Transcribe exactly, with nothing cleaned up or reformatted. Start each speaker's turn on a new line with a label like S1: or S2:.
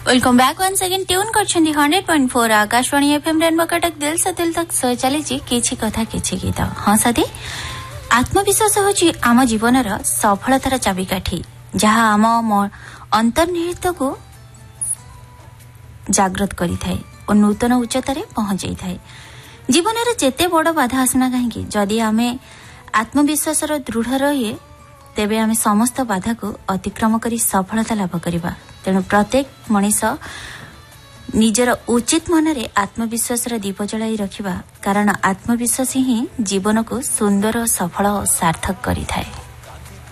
S1: Welcome back one second tune करछंदी hundred point four Akashvani FM rainbow Cuttack दिल से दिल तक सो चली किछि कथा किछि गीत। हाँ साथी, आत्मविश्वास होची आम जीवनर सफलतार चाबिकाठी, जहाँ आम अंतर्निहित को जागृत करिथाय और नूतन उच्चतार पहुंचाई थाए। जीवनर जेते बड़ बाधा आसुना कहीं जदि आमे आत्मविश्वास दृढ़ रहिए तेबे आमे समस्त बाधा को अतिक्रम करी सफलता लाभ करिबा। तेणु प्रत्येक मनीष निजर उचित मनरे आत्मविश्वास दीप जलाई रखिबा, कारण आत्मविश्वास ही जीवन को सुंदर सफल और सार्थक करिथाए।